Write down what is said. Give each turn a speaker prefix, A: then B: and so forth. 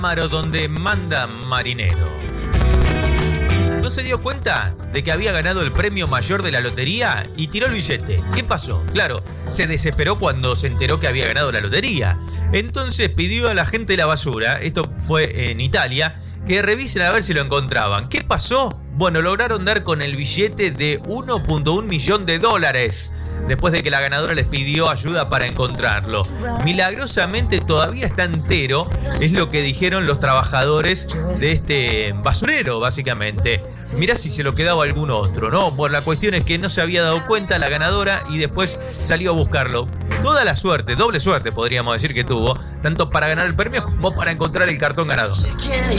A: Amaro, donde manda marinero. ¿No se dio cuenta de que había ganado el premio mayor de la lotería y tiró el billete? ¿Qué pasó? Claro, se desesperó cuando se enteró que había ganado la lotería. Entonces pidió a la gente de la basura, esto fue en Italia, que revisen a ver si lo encontraban. ¿Qué pasó? Bueno, lograron dar con el billete de $1.1 millón. Después de que la ganadora les pidió ayuda para encontrarlo. Milagrosamente todavía está entero, es lo que dijeron los trabajadores de este basurero, básicamente. Mirá si se lo quedaba algún otro, ¿no? Bueno, la cuestión es que no se había dado cuenta la ganadora y después salió a buscarlo. Toda la suerte, doble suerte podríamos decir que tuvo, tanto para ganar el premio como para encontrar el cartón ganador.